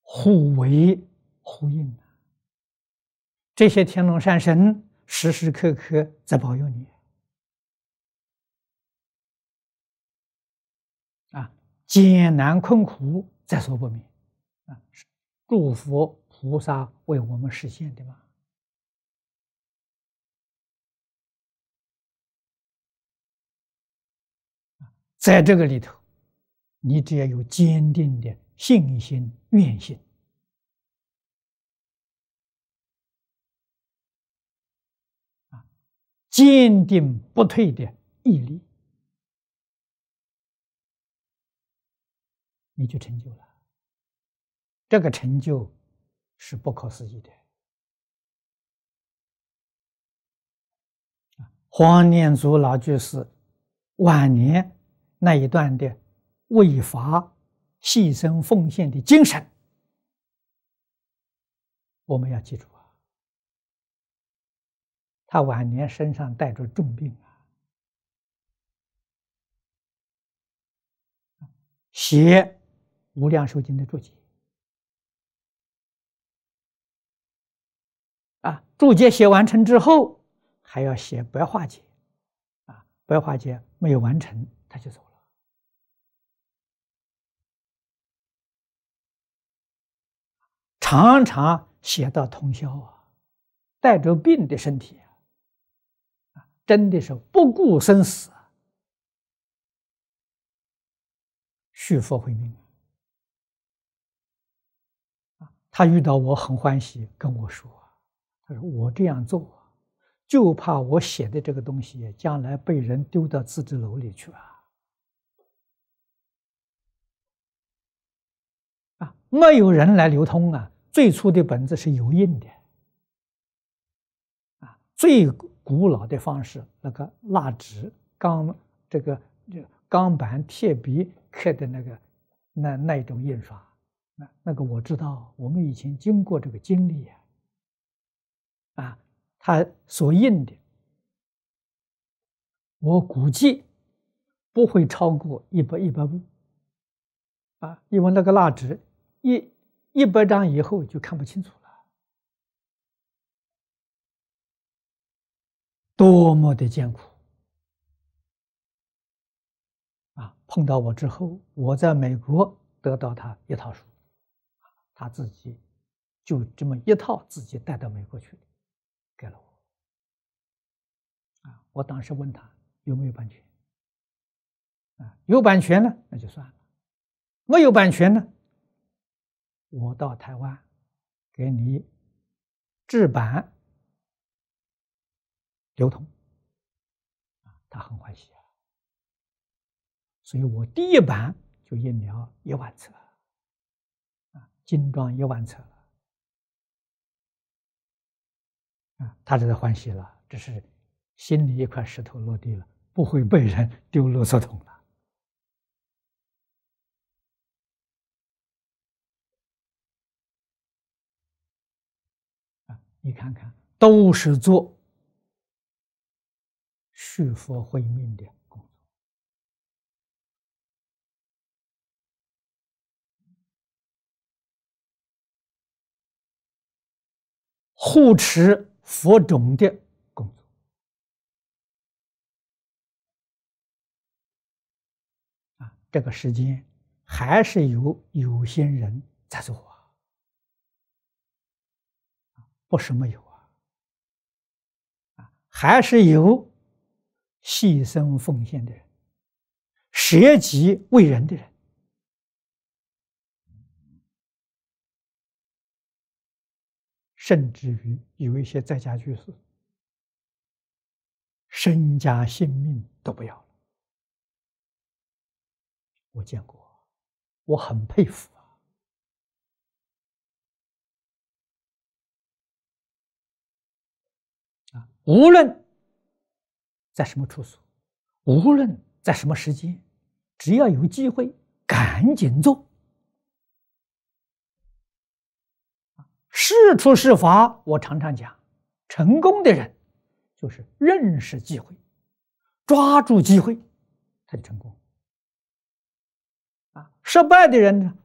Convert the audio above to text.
互为呼应这些天龙善神时时刻刻在保佑你艰难困苦在所不免是诸佛菩萨为我们实现的嘛。在这个里头，你只要有坚定的信心、愿心，坚定不退的毅力，你就成就了。这个成就是不可思议的。黄念祖老居士晚年那一段的为法牺牲奉献的精神，我们要记住他晚年身上带着重病写《无量寿经》的注解注解写完成之后，还要写白话解白话解没有完成，他就走了。常常写到通宵带着病的身体真的是不顾生死续佛慧命他遇到我很欢喜，跟我说，他说我这样做就怕我写的这个东西将来被人丢到自制楼里去没有人来流通最初的本子是油印的最古老的方式，那个蜡纸钢板铁笔刻的那一种印刷，那个我知道，我们以前经过这个经历他所印的，我估计不会超过100部因为那个蜡纸100张以后就看不清楚了，多么的艰苦碰到我之后，我在美国得到他一套书，他自己就这么一套自己带到美国去给了我我当时问他有没有版权有版权呢那就算了，没有版权呢我到台湾给你制版流通他很欢喜所以我第一版就印了1万册精装1万册了他这个欢喜了，只是心里一块石头落地了，不会被人丢垃圾桶了你看看，都是做续佛慧命的工作，护持佛种的工作这个时间还是有心人在做不是没有还是有牺牲奉献的人，舍己为人的人甚至于有一些在家居士身家性命都不要了，我见过，我很佩服无论在什么处所，无论在什么时间，只要有机会赶紧做是处是法。我常常讲，成功的人就是认识机会，抓住机会他就成功失败的人呢，